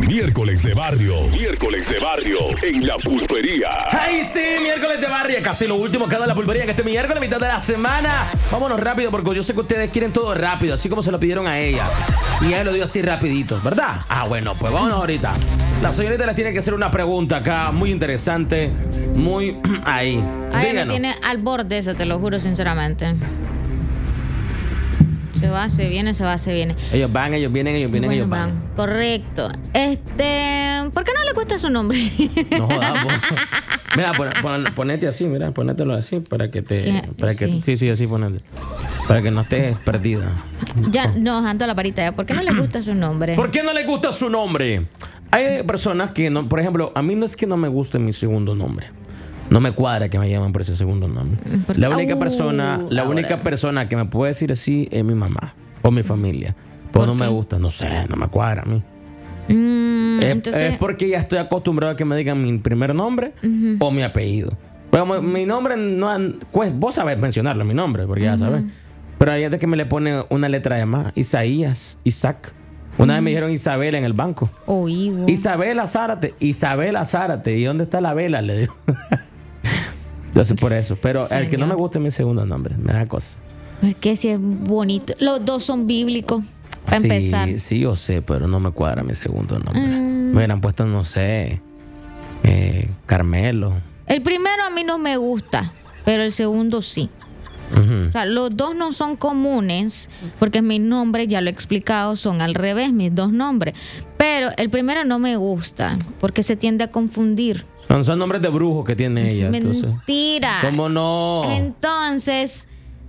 Miércoles de barrio. Miércoles de barrio en La Pulpería. ¡Ay, sí! Miércoles de barrio. Casi lo último que da La Pulpería en este miércoles, mitad de la semana. Vámonos rápido porque yo sé que ustedes quieren todo rápido, así como se lo pidieron a ella. Y ella lo dio así rapidito, ¿verdad? Ah, bueno, pues vámonos ahorita. La señorita les tiene que hacer una pregunta acá muy interesante, muy ahí. Ay, me tiene al borde eso, te lo juro sinceramente. Se va, se viene, se va, se viene. Ellos van, ellos vienen, ellos vienen, Bueno, ellos van. Correcto. ¿Por qué no le gusta su nombre? No jodas, vos. Mira, ponete así, mira, ponételo así para que te... Para que, sí, así ponete. Para que no estés perdida. Ya, no, ando la varita ya. ¿Por qué no le gusta su nombre? ¿Por qué no le gusta su nombre? Hay personas que, no, por ejemplo, a mí no es que no me guste mi segundo nombre. No me cuadra que me llamen por ese segundo nombre. La única persona que me puede decir así es mi mamá o mi familia. Pues no me gusta, no sé, no me cuadra a mí. Entonces... Es porque ya estoy acostumbrado a que me digan mi primer nombre o mi apellido. Pero mi nombre no, pues vos sabés mencionarlo, mi nombre, porque ya sabes. Pero hay gente que me le pone una letra de más. Isaías, Isaac. Una vez me dijeron Isabela en el banco. Isabela Zárate. ¿Y dónde está la vela? Le digo. Entonces por eso. Pero el que no me gusta es mi segundo nombre. Me da cosa. Es que sí es bonito. Los dos son bíblicos. Para empezar. Sí, yo sé, pero no me cuadra mi segundo nombre. Me hubieran puesto, no sé, Carmelo. El primero a mí no me gusta, pero el segundo sí. O sea, los dos no son comunes, porque mis nombres, ya lo he explicado, son al revés, mis dos nombres. Pero el primero no me gusta, porque se tiende a confundir. Son nombres de brujos que tiene ella. Mentira. ¿Cómo no? Entonces,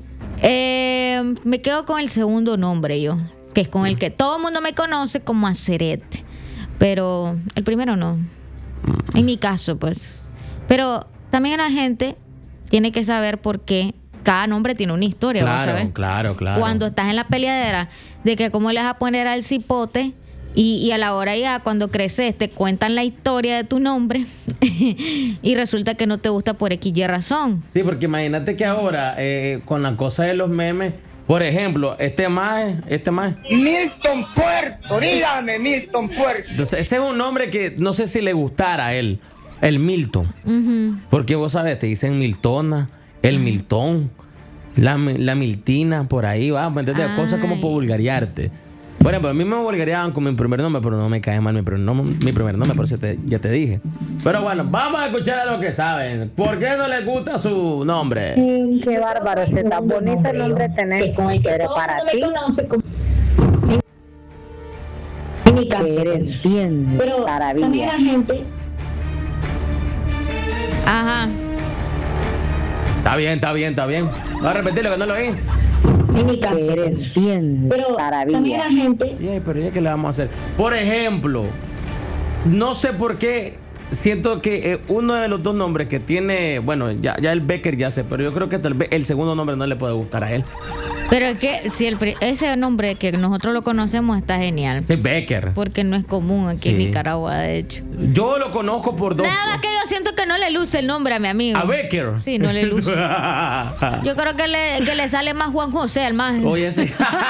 me quedo con el segundo nombre yo, que es con el que todo el mundo me conoce como Aceret. Pero el primero no. En mi caso, pues. Pero también la gente tiene que saber por qué cada nombre tiene una historia. Claro. Cuando estás en la peleadera de que cómo le vas a poner al cipote y a la hora ya cuando creces te cuentan la historia de tu nombre y resulta que no te gusta por X y razón. Sí, porque imagínate que ahora con la cosa de los memes, por ejemplo, este mae Milton Puerto, dígame Milton Puerto. Entonces ese es un nombre que no sé si le gustara a él, el Milton. Porque vos sabes, te dicen Miltona, el Miltón, la Miltina, por ahí va, ¿me entiendes? Cosas como por vulgarearte. Por ejemplo, a mí me vulgareaban con mi primer nombre, pero no me cae mal mi primer nombre, por eso ya te dije. Pero bueno, vamos a escuchar a los que saben. ¿Por qué no les gusta su nombre? Qué bárbaro, ese tan bonito el nombre tenés, pero para ti eres bien maravilla. Ajá. Está bien. Voy a repetirlo que no lo oí. Eres bien maravilla. Pero ya que le vamos a hacer. Por ejemplo, no sé por qué siento que uno de los dos nombres que tiene, bueno, ya el Becker ya sé, pero yo creo que tal vez el segundo nombre no le puede gustar a él. Pero es que si ese nombre que nosotros lo conocemos está genial. Es Becker. Porque no es común aquí en Nicaragua, de hecho. Yo lo conozco por dos. Nada más que yo siento que no le luce el nombre a mi amigo. ¿A Becker? Sí, no le luce. Yo creo que le sale más Juan José al más. Oye, ese. Esta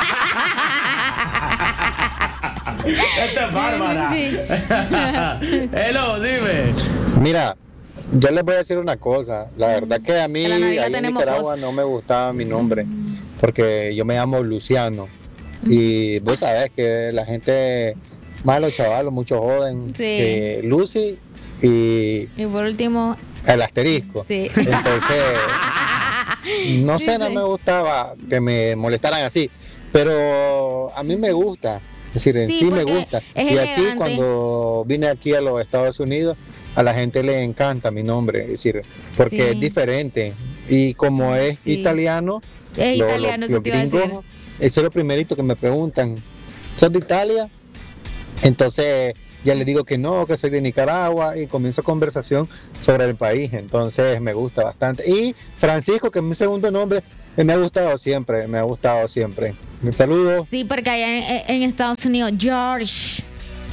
es Bárbara. Sí. Hello, dime. Mira, yo les voy a decir una cosa. La verdad que a mí allá en Nicaragua no me gustaba mi nombre, porque yo me llamo Luciano. Y vos sabés que la gente, más los chavalos, muchos joden, que Lucy y por último el asterisco. Sí. Entonces, no sé, no me gustaba que me molestaran así, pero a mí me gusta. Es decir, en sí me gusta. Y aquí, cuando vine aquí a los Estados Unidos, a la gente le encanta mi nombre, es decir, porque es diferente. Y como es italiano, los gringos, eso es lo primerito que me preguntan: ¿sos de Italia? Entonces ya les digo que no, que soy de Nicaragua, y comienzo conversación sobre el país. Entonces me gusta bastante. Y Francisco, que es mi segundo nombre, me ha gustado siempre. Un saludo. Sí, porque allá en Estados Unidos, George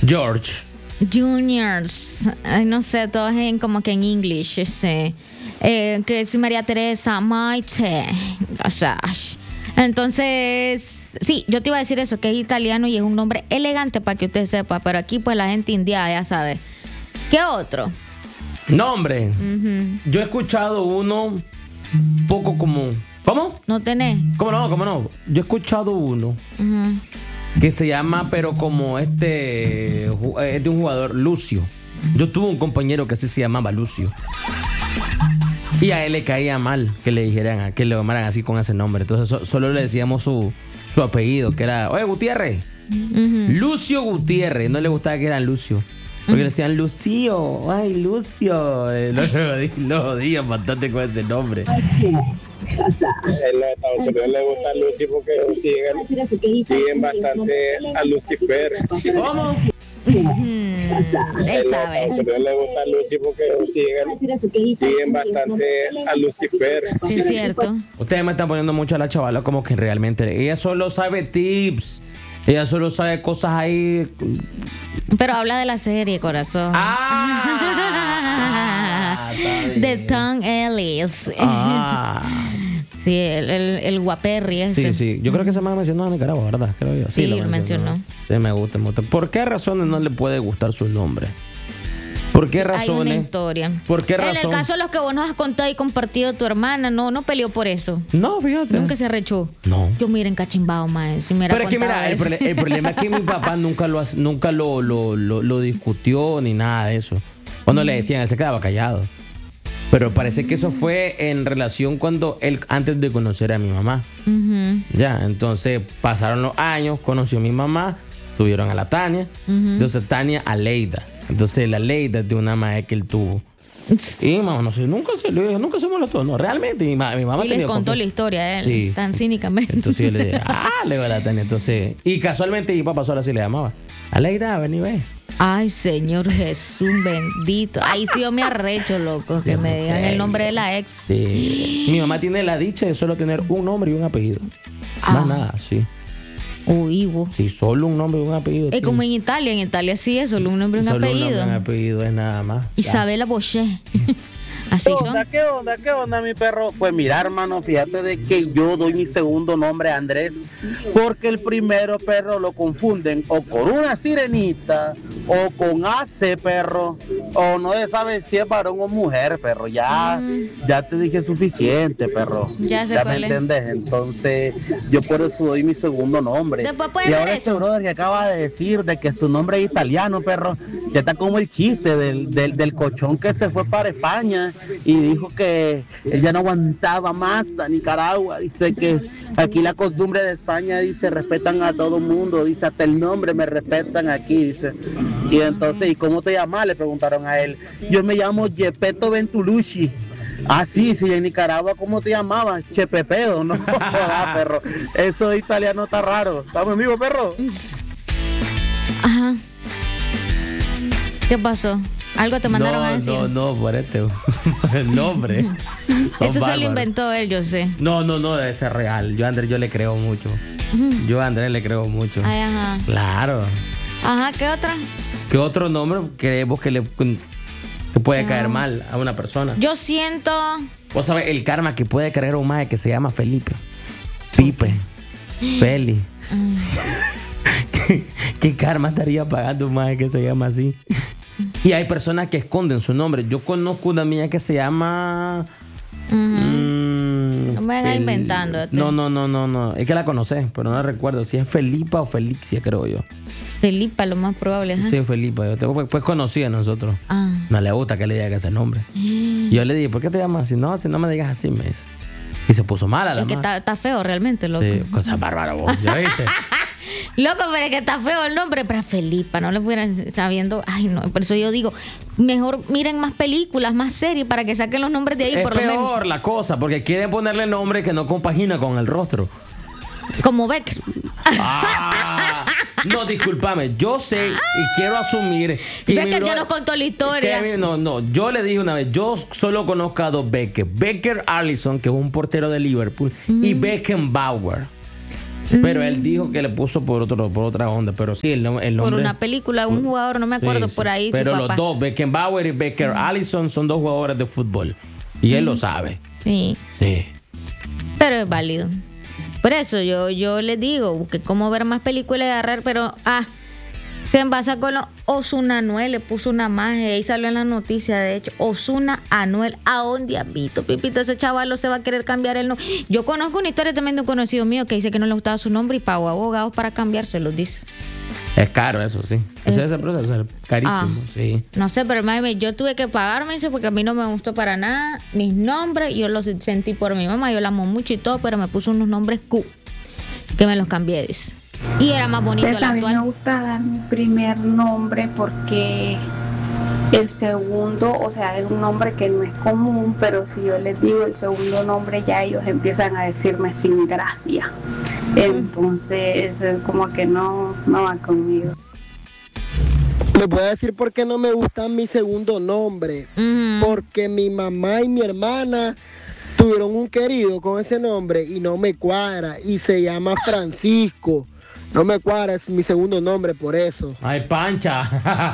Juniors, no sé, todos como que en inglés, que es María Teresa, Maite, o sea, Entonces, sí, yo te iba a decir eso, que es italiano y es un nombre elegante para que usted sepa, pero aquí pues la gente indiada ya sabe. ¿Qué otro? Nombre. Yo he escuchado uno poco común. ¿Cómo? ¿No tenés? ¿Cómo no? Yo he escuchado uno que se llama, pero como es de un jugador, Lucio. Yo tuve un compañero que así se llamaba Lucio. Y a él le caía mal que le dijeran, que le llamaran así con ese nombre. Entonces solo le decíamos su apellido, que era, oye, Gutiérrez. Lucio Gutiérrez. No le gustaba que eran Lucio. Porque le decían Lucio. Ay, Lucio. Lo odian bastante con ese nombre. En los Estados Unidos le gusta Lucy porque siguen bastante a Lucifer. ¿Cómo? Él sabe. En los Estados Unidos le gusta Lucy porque siguen bastante a Lucifer. Sí, es cierto. Ustedes me están poniendo mucho a la chavala como que realmente ella solo sabe tips. Ella solo sabe cosas ahí. Pero habla de la serie, corazón. De Tom Ellis. Sí, el guaperri ese. Sí. Yo creo que se me ha mencionado en Nicaragua, ¿verdad? Creo yo. Sí, lo mencionó. Sí, me gusta. ¿Por qué razones no le puede gustar su nombre? ¿Por qué razones? Hay una historia. ¿Por qué razón? En el caso de los que vos nos has contado y compartido, tu hermana no peleó por eso. No, fíjate. Nunca se arrechó. No. Yo miren cachimbao, mae. Si me Pero es que mira, el problema es que mi papá nunca lo discutió ni nada de eso. Cuando le decían, él se quedaba callado. Pero parece que eso fue en relación cuando él, antes de conocer a mi mamá. Ya, entonces pasaron los años, conoció a mi mamá, tuvieron a la Tania. Entonces Tania a Leida. Entonces la Leida es de una madre que él tuvo. Y mamá, no sé, nunca se molestó, no, realmente. Mi mamá y tenía les contó la historia a él, sí, tan cínicamente. Entonces yo le dije, le va a la Tania. Entonces, y casualmente mi papá solo así le llamaba. Aleida, ven y ve. Ay, Señor Jesús bendito. Ahí sí yo me arrecho, loco, que me digan el nombre de la ex. Sí. Mi mamá tiene la dicha de solo tener un nombre y un apellido. Más nada, sí. Uy, vos. Sí, solo un nombre y un apellido. Es como en Italia sí es solo un nombre y un apellido. Solo un nombre y un apellido es nada más. Isabela Boché. Así son. ¿Qué onda, mi perro? Pues mira, hermano, fíjate de que yo doy mi segundo nombre a Andrés, porque el primero, perro, lo confunden o con una sirenita, o con AC, perro, o no se sabe si es varón o mujer, perro. Ya te dije suficiente, perro. Ya me entendés. Entonces, yo por eso doy mi segundo nombre. Y ahora este brother que acaba de decir de que su nombre es italiano, perro, ya está como el chiste del cochón que se fue para España y dijo que él ya no aguantaba más a Nicaragua. Dice que aquí la costumbre de España, dice, respetan a todo mundo, dice, hasta el nombre me respetan aquí, dice. Y entonces, ¿y cómo te llamas? Le preguntaron a él. Yo me llamo Gepetto Ventulucci. Ah, sí, en Nicaragua, ¿cómo te llamabas? Chepepedo, no jodas, perro. Eso de italiano está raro. ¿Estamos en vivo, perro? Ajá. ¿Qué pasó? ¿Algo te mandaron a decir? No, por el nombre. Eso se lo inventó él, yo sé. No, debe ser real. Yo a Andrés le creo mucho. Yo a Andrés le creo mucho. Ay, ajá. Claro. Ajá, ¿qué otra? ¿Qué otro nombre creemos que puede caer mal a una persona? Yo siento... Vos sabés el karma que puede caer a un maje que se llama Felipe. Pipe. Feli. ¿Qué karma estaría pagando un maje que se llama así? Y hay personas que esconden su nombre. Yo conozco una mía que se llama... no me vengas inventando. No. Es que la conoces, pero no recuerdo si es Felipa o Felixia, creo yo. Felipa, lo más probable. ¿Eh? Sí, Felipa. Pues conocí a nosotros. No le gusta que le diga ese nombre. Y yo le dije, ¿por qué te llamas así? No, si no me digas así, me dice. Y se puso mala la madre. Es que está feo realmente, loco. Sí, cosa bárbara vos, ¿ya viste? Loco, pero es que está feo el nombre, pero Felipa, no le pudieran sabiendo. Ay, no, por eso yo digo, mejor miren más películas, más series para que saquen los nombres de ahí. Es por lo menos. peor la cosa, porque quieren ponerle nombre que no compagina con el rostro. Como Becker. No, discúlpame, yo sé y quiero asumir. Becker ya nos contó la historia. Yo le dije una vez, yo solo conozco a dos Becker. Becker Allison, que es un portero de Liverpool, y Beckenbauer. Pero él dijo que le puso por otra onda. Pero sí, el nombre. Por una película, un jugador, no me acuerdo, por ahí. Pero los dos, Beckenbauer y Becker Allison, son dos jugadores de fútbol. Y él lo sabe. Sí. Pero es válido. Por eso yo les digo que cómo ver más películas de agarrar, pero ¿qué pasa con los Ozuna Anuel? Le puso una magia, ahí salió en la noticia, de hecho, Ozuna Anuel. ¿A dónde habito, Pipito? Ese chavalo se va a querer cambiar el nombre. Yo conozco una historia también de un conocido mío que dice que no le gustaba su nombre y pagó abogados para cambiárselo, dice. Es caro eso, sí. Ese proceso es carísimo, sí. No sé, pero yo tuve que pagarme eso porque a mí no me gustó para nada mis nombres. Yo los sentí por mi mamá, yo la amo mucho y todo, pero me puso unos nombres Q, que me los cambié, dice. Y era más bonito el actual. A mí me gusta dar mi primer nombre porque el segundo, o sea, es un nombre que no es común, pero si yo les digo el segundo nombre ya ellos empiezan a decirme sin gracia. Entonces, como que no va conmigo. Les voy a decir por qué no me gusta mi segundo nombre. Porque mi mamá y mi hermana tuvieron un querido con ese nombre y no me cuadra. Y se llama Francisco. No me cuadra, es mi segundo nombre por eso. ¡Ay, Pancha!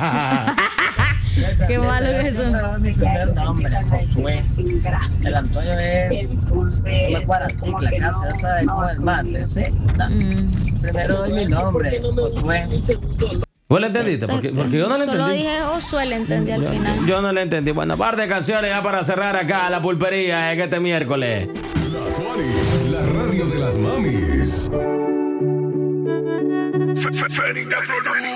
Qué malo es eso. Mi primer nombre, Josué. El Antonio es... No me cuadra así, la casa esa es como el mate, ¿sí? Primero doy mi nombre, Josué. ¿Vos lo entendiste? Porque yo no lo entendí. Solo dije Josué, le entendí al final. Yo no lo entendí. Bueno, par de canciones ya para cerrar acá la pulpería este miércoles. La Tuani, la radio de las mamis.